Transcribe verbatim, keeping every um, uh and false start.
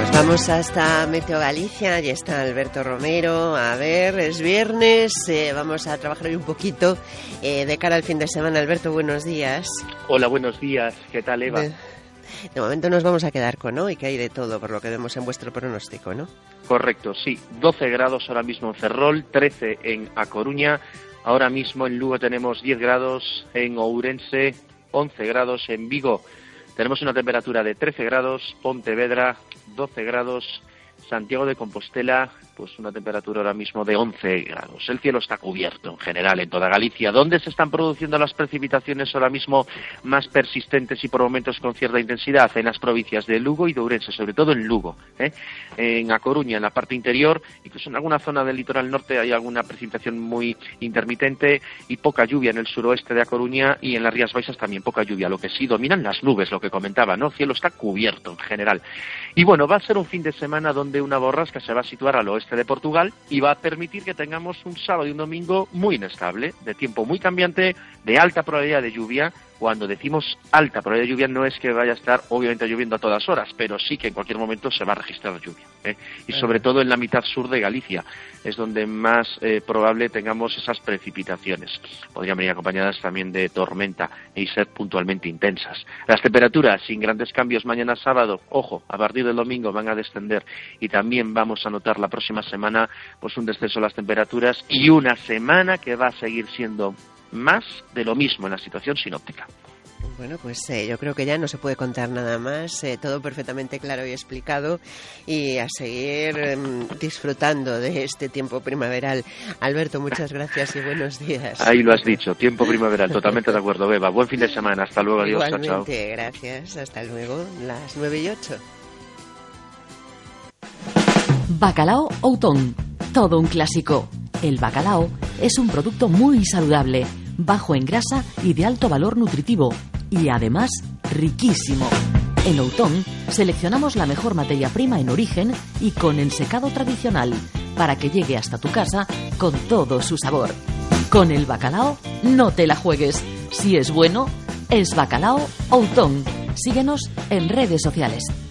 Vamos hasta Meteo Galicia, allí está Alberto Romero. A ver, es viernes, eh, vamos a trabajar hoy un poquito eh, de cara al fin de semana. Alberto, buenos días. Hola, buenos días. ¿Qué tal, Eva? De, de momento nos vamos a quedar con hoy, que hay de todo, por lo que vemos en vuestro pronóstico, ¿no? Correcto, sí. doce grados ahora mismo en Ferrol, trece en A Coruña. Ahora mismo en Lugo tenemos diez grados, en Ourense once grados, en Vigo tenemos una temperatura de trece grados, Pontevedra doce grados, Santiago de Compostela, pues una temperatura ahora mismo de once grados. El cielo está cubierto en general en toda Galicia. ¿Dónde se están produciendo las precipitaciones ahora mismo más persistentes y por momentos con cierta intensidad? En las provincias de Lugo y de Ourense, sobre todo en Lugo, ¿eh? En A Coruña, en la parte interior, incluso en alguna zona del litoral norte hay alguna precipitación muy intermitente y poca lluvia en el suroeste de A Coruña, y en las Rías Baixas también poca lluvia. Lo que sí dominan las nubes, lo que comentaba, ¿no? El cielo está cubierto en general. Y bueno, va a ser un fin de semana donde una borrasca se va a situar al oeste de Portugal y va a permitir que tengamos un sábado y un domingo muy inestable, de tiempo muy cambiante, de alta probabilidad de lluvia. Cuando decimos alta probabilidad de lluvia no es que vaya a estar obviamente lloviendo a todas horas, pero sí que en cualquier momento se va a registrar lluvia, ¿eh? Y sobre todo en la mitad sur de Galicia es donde más eh, probable tengamos esas precipitaciones. Podrían venir acompañadas también de tormenta y ser puntualmente intensas. Las temperaturas sin grandes cambios mañana sábado, ojo, a partir del domingo van a descender, y también vamos a notar la próxima semana pues un descenso de las temperaturas y una semana que va a seguir siendo más de lo mismo en la situación sinóptica. Bueno, pues eh, yo creo que ya no se puede contar nada más, eh, todo perfectamente claro y explicado, y a seguir eh, disfrutando de este tiempo primaveral. Alberto, muchas gracias y buenos días. Ahí lo has dicho, tiempo primaveral, totalmente de acuerdo, Beba. Buen fin de semana, hasta luego, adiós, chao, chao. Igualmente, gracias, hasta luego, las nueve y ocho. Bacalao Outón, todo un clásico. El bacalao es un producto muy saludable, bajo en grasa y de alto valor nutritivo, y además riquísimo. En Outón seleccionamos la mejor materia prima en origen y con el secado tradicional, para que llegue hasta tu casa con todo su sabor. Con el bacalao no te la juegues. Si es bueno, es Bacalao Outón. Síguenos en redes sociales.